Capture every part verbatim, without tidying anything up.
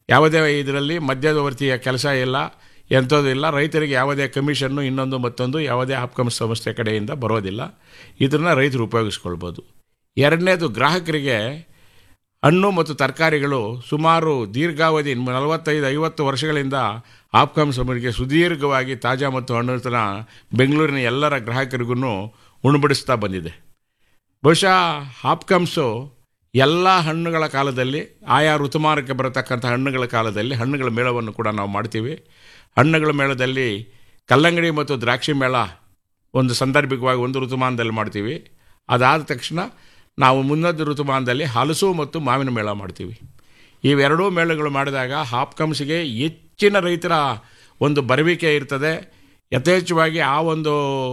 ಯಾವುದೇ ಇದರಲ್ಲಿ ಮಧ್ಯವರ್ತಿಯ ಕೆಲಸ ಇಲ್ಲ, ಎಂಥದ್ದು ಇಲ್ಲ. ರೈತರಿಗೆ ಯಾವುದೇ ಕಮಿಷನ್ನು ಇನ್ನೊಂದು ಮತ್ತೊಂದು ಯಾವುದೇ ಹಾಪ್ಕಮ್ಸ್ ಸಂಸ್ಥೆ ಕಡೆಯಿಂದ ಬರೋದಿಲ್ಲ. ಇದನ್ನು ರೈತರು ಉಪಯೋಗಿಸ್ಕೊಳ್ಬೋದು. ಎರಡನೇದು, ಗ್ರಾಹಕರಿಗೆ ಹಣ್ಣು ಮತ್ತು ತರಕಾರಿಗಳು ಸುಮಾರು ದೀರ್ಘಾವಧಿ ನಲವತ್ತೈದು ಐವತ್ತು ವರ್ಷಗಳಿಂದ ಹಾಪ್ಕಮ್ಸ್ ಅವರಿಗೆ ಸುದೀರ್ಘವಾಗಿ ತಾಜಾ ಮತ್ತು ಹಣ್ಣುತನ ಬೆಂಗಳೂರಿನ ಎಲ್ಲರ ಗ್ರಾಹಕರಿಗೂ ಉಣಬಡಿಸ್ತಾ ಬಂದಿದೆ. ಬಹುಶಃ ಹಾಪ್ಕಮ್ಸು ಎಲ್ಲ ಹಣ್ಣುಗಳ ಕಾಲದಲ್ಲಿ, ಆಯಾ ಋತುಮಾನಕ್ಕೆ ಬರತಕ್ಕಂಥ ಹಣ್ಣುಗಳ ಕಾಲದಲ್ಲಿ ಹಣ್ಣುಗಳ ಮೇಳವನ್ನು ಕೂಡ ನಾವು ಮಾಡ್ತೀವಿ. ಹಣ್ಣುಗಳ ಮೇಳದಲ್ಲಿ ಕಲ್ಲಂಗಡಿ ಮತ್ತು ದ್ರಾಕ್ಷಿ ಮೇಳ ಒಂದು ಸಾಂದರ್ಭಿಕವಾಗಿ ಒಂದು ಋತುಮಾನದಲ್ಲಿ ಮಾಡ್ತೀವಿ. ಅದಾದ ತಕ್ಷಣ ನಾವು ಮುನ್ನೊಂದು ಋತುಮಾನದಲ್ಲಿ ಹಲಸು ಮತ್ತು ಮಾವಿನ ಮೇಳ ಮಾಡ್ತೀವಿ. ಇವೆರಡೂ ಮೇಳಗಳು ಮಾಡಿದಾಗ ಹಾಪ್ಕಮ್ಸ್ಗೆ ಹೆಚ್ಚಿನ ರೈತರ ಒಂದು ಬರುವಿಕೆ ಇರ್ತದೆ. ಯಥೇಚ್ಛವಾಗಿ ಆ ಒಂದು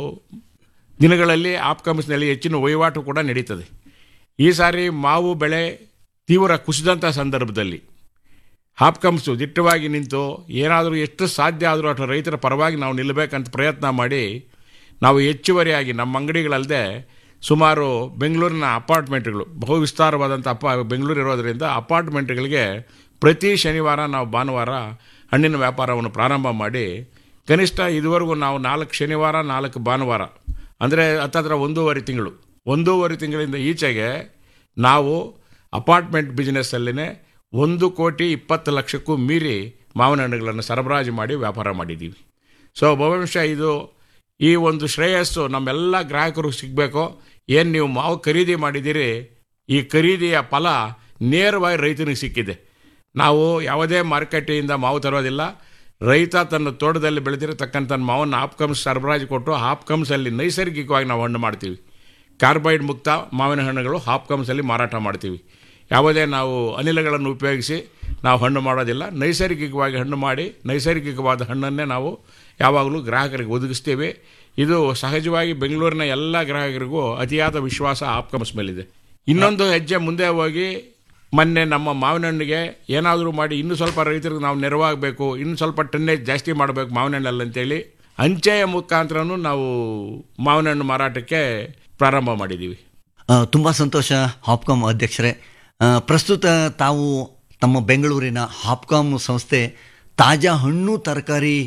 ದಿನಗಳಲ್ಲಿ ಹಾಪ್ಕಮ್ಸ್ನಲ್ಲಿ ಹೆಚ್ಚಿನ ವಹಿವಾಟು ಕೂಡ ನಡೀತದೆ. ಈ ಸಾರಿ ಮಾವು ಬೆಳೆ ತೀವ್ರ ಕುಸಿದಂಥ ಸಂದರ್ಭದಲ್ಲಿ ಹಾಪ್ಕಮ್ಸು ದಿಟ್ಟವಾಗಿ ನಿಂತು ಏನಾದರೂ ಎಷ್ಟು ಸಾಧ್ಯ ಆದರೂ ಅಷ್ಟು ರೈತರ ಪರವಾಗಿ ನಾವು ನಿಲ್ಲಬೇಕಂತ ಪ್ರಯತ್ನ ಮಾಡಿ ನಾವು ಹೆಚ್ಚುವರಿಯಾಗಿ ನಮ್ಮ ಅಂಗಡಿಗಳಲ್ಲದೆ ಸುಮಾರು ಬೆಂಗಳೂರಿನ ಅಪಾರ್ಟ್ಮೆಂಟ್ಗಳು, ಬಹು ವಿಸ್ತಾರವಾದಂಥ ಅಪ ಬೆಂಗಳೂರು ಇರೋದರಿಂದ ಅಪಾರ್ಟ್ಮೆಂಟ್ಗಳಿಗೆ ಪ್ರತಿ ಶನಿವಾರ ನಾವು ಭಾನುವಾರ ಹಣ್ಣಿನ ವ್ಯಾಪಾರವನ್ನು ಪ್ರಾರಂಭ ಮಾಡಿ ಕನಿಷ್ಠ ಇದುವರೆಗೂ ನಾವು ನಾಲ್ಕು ಶನಿವಾರ ನಾಲ್ಕು ಭಾನುವಾರ ಅಂದರೆ ಹತ್ತತ್ರ ಒಂದೂವರೆ ತಿಂಗಳು ಒಂದೂವರೆ ತಿಂಗಳಿಂದ ಈಚೆಗೆ ನಾವು ಅಪಾರ್ಟ್ಮೆಂಟ್ ಬಿಸ್ನೆಸ್ಸಲ್ಲಿನೇ ಒಂದು ಕೋಟಿ ಇಪ್ಪತ್ತು ಲಕ್ಷಕ್ಕೂ ಮೀರಿ ಮಾವಿನ ಹಣ್ಣುಗಳನ್ನು ಸರಬರಾಜು ಮಾಡಿ ವ್ಯಾಪಾರ ಮಾಡಿದ್ದೀವಿ. ಸೊ ಬಹುಶಃ ಇದು ಈ ಒಂದು ಶ್ರೇಯಸ್ಸು ನಮ್ಮೆಲ್ಲ ಗ್ರಾಹಕರು ಸಿಗಬೇಕು. ಏನು ನೀವು ಮಾವು ಖರೀದಿ ಮಾಡಿದ್ದೀರಿ, ಈ ಖರೀದಿಯ ಫಲ ನೇರವಾಗಿ ರೈತನಿಗೆ ಸಿಕ್ಕಿದೆ. ನಾವು ಯಾವುದೇ ಮಾರುಕಟ್ಟೆಯಿಂದ ಮಾವು ತರೋದಿಲ್ಲ. ರೈತ ತನ್ನ ತೋಟದಲ್ಲಿ ಬೆಳೆದಿರತಕ್ಕಂಥ ಮಾವನ್ನು ಹಾಪ್ಕಮ್ಸ್ ಸರಬರಾಜು ಕೊಟ್ಟು ಹಾಪ್ಕಮ್ಸಲ್ಲಿ ನೈಸರ್ಗಿಕವಾಗಿ ನಾವು ಹಣ್ಣು ಮಾಡ್ತೀವಿ. ಕಾರ್ಬೈಡ್ ಮುಕ್ತ ಮಾವಿನ ಹಣ್ಣುಗಳು ಹಾಪ್ಕಮ್ಸಲ್ಲಿ ಮಾರಾಟ ಮಾಡ್ತೀವಿ. ಯಾವುದೇ ನಾವು ಅನಿಲಗಳನ್ನು ಉಪಯೋಗಿಸಿ ನಾವು ಹಣ್ಣು ಮಾಡೋದಿಲ್ಲ. ನೈಸರ್ಗಿಕವಾಗಿ ಹಣ್ಣು ಮಾಡಿ ನೈಸರ್ಗಿಕವಾದ ಹಣ್ಣನ್ನೇ ನಾವು ಯಾವಾಗಲೂ ಗ್ರಾಹಕರಿಗೆ ಒದಗಿಸ್ತೀವಿ. ಇದು ಸಹಜವಾಗಿ ಬೆಂಗಳೂರಿನ ಎಲ್ಲ ಗ್ರಾಹಕರಿಗೂ ಅತಿಯಾದ ವಿಶ್ವಾಸ ಹಾಪ್ಕಮ್ಸ್ ಮೇಲಿದೆ. ಇನ್ನೊಂದು ಹೆಜ್ಜೆ ಮುಂದೆ ಹೋಗಿ ಮೊನ್ನೆ ನಮ್ಮ ಮಾವಿನ ಹಣ್ಣಿಗೆ ಏನಾದರೂ ಮಾಡಿ ಇನ್ನೂ ಸ್ವಲ್ಪ ರೈತರಿಗೆ ನಾವು ನೆರವಾಗಬೇಕು, ಇನ್ನು ಸ್ವಲ್ಪ ಟನ್ನೇಜ್ ಜಾಸ್ತಿ ಮಾಡಬೇಕು ಮಾವಿನ ಹಣ್ಣಲ್ಲಿ ಅಂತೇಳಿ ಅಂಚೆಯ ಮುಖಾಂತರನೂ ನಾವು ಮಾವಿನ ಹಣ್ಣು ಮಾರಾಟಕ್ಕೆ ಪ್ರಾರಂಭ ಮಾಡಿದ್ದೀವಿ. ತುಂಬ ಸಂತೋಷ ಹಾಪ್ಕಾಮ್ ಅಧ್ಯಕ್ಷರೇ. ಪ್ರಸ್ತುತ ತಾವು ತಮ್ಮ ಬೆಂಗಳೂರಿನ ಹಾಪ್ಕಾಮ್ ಸಂಸ್ಥೆ ತಾಜಾ ಹಣ್ಣು ತರಕಾರಿ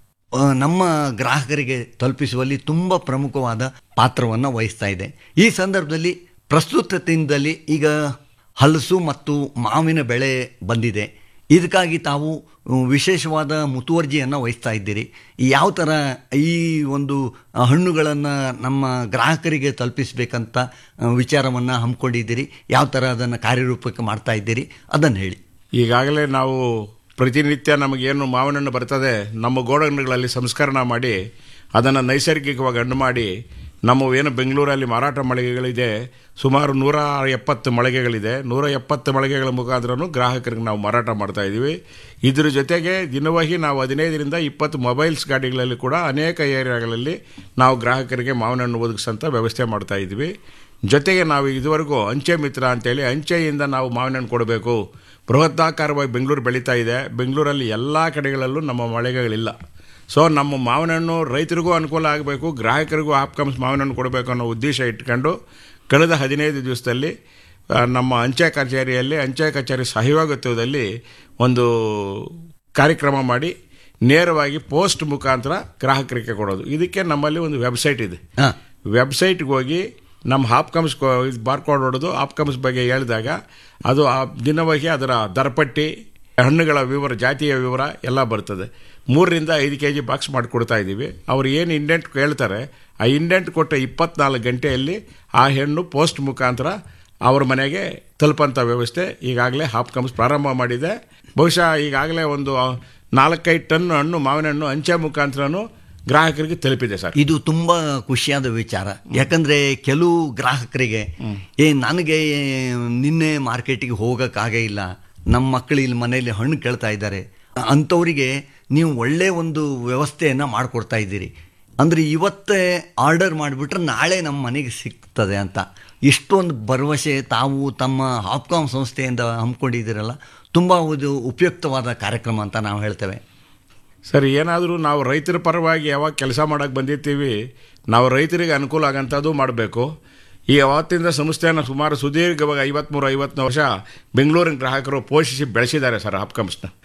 ನಮ್ಮ ಗ್ರಾಹಕರಿಗೆ ತಲುಪಿಸುವಲ್ಲಿ ತುಂಬ ಪ್ರಮುಖವಾದ ಪಾತ್ರವನ್ನು ವಹಿಸ್ತಾ ಇದೆ. ಈ ಸಂದರ್ಭದಲ್ಲಿ ಪ್ರಸ್ತುತ ದಿನದಲ್ಲಿ ಈಗ ಹಲಸು ಮತ್ತು ಮಾವಿನ ಬೆಳೆ ಬಂದಿದೆ. ಇದಕ್ಕಾಗಿ ತಾವು ವಿಶೇಷವಾದ ಮುತುವರ್ಜಿಯನ್ನು ವಹಿಸ್ತಾ ಇದ್ದೀರಿ. ಯಾವ ಥರ ಈ ಒಂದು ಹಣ್ಣುಗಳನ್ನು ನಮ್ಮ ಗ್ರಾಹಕರಿಗೆ ತಲುಪಿಸಬೇಕಂತ ವಿಚಾರವನ್ನು ಹಮ್ಮಿಕೊಂಡಿದ್ದೀರಿ? ಯಾವ ಥರ ಅದನ್ನು ಕಾರ್ಯರೂಪಕ್ಕೆ ಮಾಡ್ತಾ ಇದ್ದೀರಿ ಅದನ್ನು ಹೇಳಿ. ಈಗಾಗಲೇ ನಾವು ಪ್ರತಿನಿತ್ಯ ನಮಗೇನು ಮಾವಿನ ಹಣ್ಣು ಬರ್ತದೆ ನಮ್ಮ ಗೋಡೌನ್ಗಳಲ್ಲಿ ಸಂಸ್ಕರಣ ಮಾಡಿ ಅದನ್ನು ನೈಸರ್ಗಿಕವಾಗಿ ಹಣ್ಣು ಮಾಡಿ ನಮ್ಮ ಏನು ಬೆಂಗಳೂರಲ್ಲಿ ಮಾರಾಟ ಮಳಿಗೆಗಳಿದೆ, ಸುಮಾರು ನೂರ ಎಪ್ಪತ್ತು ಮಳಿಗೆಗಳಿದೆ. ನೂರ ಎಪ್ಪತ್ತು ಮಳಿಗೆಗಳ ಮುಖಾಂತರನೂ ಗ್ರಾಹಕರಿಗೆ ನಾವು ಮಾರಾಟ ಮಾಡ್ತಾ ಇದ್ದೀವಿ. ಇದ್ರ ಜೊತೆಗೆ ದಿನವಹಿ ನಾವು ಹದಿನೈದರಿಂದ ಇಪ್ಪತ್ತು ಮೊಬೈಲ್ಸ್ ಗಾಡಿಗಳಲ್ಲಿ ಕೂಡ ಅನೇಕ ಏರಿಯಾಗಳಲ್ಲಿ ನಾವು ಗ್ರಾಹಕರಿಗೆ ಮಾವಿನ ಹಣ್ಣು ಒದಗಿಸೋಂಥ ವ್ಯವಸ್ಥೆ ಮಾಡ್ತಾ ಇದ್ವಿ. ಜೊತೆಗೆ ನಾವು ಇದುವರೆಗೂ ಅಂಚೆ ಮಿತ್ರ ಅಂತೇಳಿ ಅಂಚೆಯಿಂದ ನಾವು ಮಾವಿನ ಹಣ್ಣು ಕೊಡಬೇಕು, ಬೃಹದಾಕಾರವಾಗಿ ಬೆಂಗಳೂರು ಬೆಳೀತಾ ಇದೆ. ಬೆಂಗಳೂರಲ್ಲಿ ಎಲ್ಲ ಕಡೆಗಳಲ್ಲೂ ನಮ್ಮ ಮಳಿಗೆಗಳಿಲ್ಲ. ಸೊ ನಮ್ಮ ಮಾವಿನ ಹಣ್ಣು ರೈತರಿಗೂ ಅನುಕೂಲ ಆಗಬೇಕು, ಗ್ರಾಹಕರಿಗೂ ಹಾಪ್ಕಮ್ಸ್ ಮಾವಿನ ಹಣ್ಣು ಕೊಡಬೇಕು ಅನ್ನೋ ಉದ್ದೇಶ ಇಟ್ಕೊಂಡು ಕಳೆದ ಹದಿನೈದು ದಿವಸದಲ್ಲಿ ನಮ್ಮ ಅಂಚೆ ಕಚೇರಿಯಲ್ಲಿ ಅಂಚೆ ಕಚೇರಿ ಸಹಯೋಗತ್ವದಲ್ಲಿ ಒಂದು ಕಾರ್ಯಕ್ರಮ ಮಾಡಿ ನೇರವಾಗಿ ಪೋಸ್ಟ್ ಮುಖಾಂತರ ಗ್ರಾಹಕರಿಗೆ ಕೊಡೋದು. ಇದಕ್ಕೆ ನಮ್ಮಲ್ಲಿ ಒಂದು ವೆಬ್ಸೈಟ್ ಇದೆ. ವೆಬ್ಸೈಟ್ಗೆ ಹೋಗಿ ನಮ್ಮ ಹಾಪ್ಕಮ್ಸ್ ಬಾರ್ಕೋಡ್ ಹೊಡೆದು ಹಾಪ್ಕಮ್ಸ್ ಬಗ್ಗೆ ಹೇಳಿದಾಗ ಅದು ಆ ದಿನವಾಗಿ ಅದರ ದರಪಟ್ಟಿ, ಹಣ್ಣುಗಳ ವಿವರ, ಜಾತಿಯ ವಿವರ ಎಲ್ಲ ಬರ್ತದೆ. ಮೂರರಿಂದ ಐದು ಕೆ ಜಿ ಬಾಕ್ಸ್ ಮಾಡಿಕೊಡ್ತಾ ಇದ್ದೀವಿ. ಅವ್ರು ಏನು ಇಂಡೆಂಟ್ ಕೇಳ್ತಾರೆ ಆ ಇಂಡೆಂಟ್ ಕೊಟ್ಟ ಇಪ್ಪತ್ನಾಲ್ಕು ಗಂಟೆಯಲ್ಲಿ ಆ ಹಣ್ಣು ಪೋಸ್ಟ್ ಮುಖಾಂತರ ಅವ್ರ ಮನೆಗೆ ತಲುಪಂಥ ವ್ಯವಸ್ಥೆ ಈಗಾಗಲೇ ಹಾಪ್ಕಮ್ಸ್ ಪ್ರಾರಂಭ ಮಾಡಿದೆ. ಬಹುಶಃ ಈಗಾಗಲೇ ಒಂದು ನಾಲ್ಕೈದು ಟನ್ ಹಣ್ಣು ಮಾವಿನ ಹಣ್ಣು ಅಂಚೆ ಮುಖಾಂತರನೂ ಗ್ರಾಹಕರಿಗೆ ತಲುಪಿದೆ ಸರ್. ಇದು ತುಂಬ ಖುಷಿಯಾದ ವಿಚಾರ. ಯಾಕಂದರೆ ಕೆಲವು ಗ್ರಾಹಕರಿಗೆ ಏ ನನಗೆ ನಿನ್ನೆ ಮಾರ್ಕೆಟಿಗೆ ಹೋಗೋಕ್ಕಾಗೇ ಇಲ್ಲ, ನಮ್ಮ ಮಕ್ಕಳು ಇಲ್ಲಿ ಮನೆಯಲ್ಲಿ ಹಣ್ಣು ಕೇಳ್ತಾ ಇದ್ದಾರೆ, ಅಂಥವರಿಗೆ ನೀವು ಒಳ್ಳೆಯ ಒಂದು ವ್ಯವಸ್ಥೆಯನ್ನು ಮಾಡಿಕೊಡ್ತಾ ಇದ್ದೀರಿ. ಅಂದರೆ ಇವತ್ತೇ ಆರ್ಡರ್ ಮಾಡಿಬಿಟ್ರೆ ನಾಳೆ ನಮ್ಮ ಮನೆಗೆ ಸಿಗ್ತದೆ ಅಂತ ಇಷ್ಟೊಂದು ಭರವಸೆ ತಾವು ತಮ್ಮ ಹಾಪ್ಕಾಮ್ ಸಂಸ್ಥೆಯಿಂದ ಹಮ್ಮಿಕೊಂಡಿದ್ದೀರಲ್ಲ, ತುಂಬ ಒಂದು ಉಪಯುಕ್ತವಾದ ಕಾರ್ಯಕ್ರಮ ಅಂತ ನಾವು ಹೇಳ್ತೇವೆ. ಸರಿ, ಏನಾದರೂ ನಾವು ರೈತರ ಪರವಾಗಿ ಯಾವಾಗ ಕೆಲಸ ಮಾಡೋಕ್ಕೆ ಬಂದಿರ್ತೀವಿ, ನಾವು ರೈತರಿಗೆ ಅನುಕೂಲ ಆಗೋಂಥದ್ದು ಮಾಡಬೇಕು. ಈ ಅವತ್ತಿಂದ ಸಂಸ್ಥೆಯನ್ನು ಸುಮಾರು ಸುದೀರ್ಘವಾಗಿ ಐವತ್ತ್ಮೂರು ಐವತ್ತು ವರ್ಷ ಬೆಂಗಳೂರಿನ ಗ್ರಾಹಕರು ಪೋಷಿಸಿ ಬೆಳೆಸಿದ್ದಾರೆ ಸರ್ ಹಾಪ್ಕಮ್ಸ್ನ.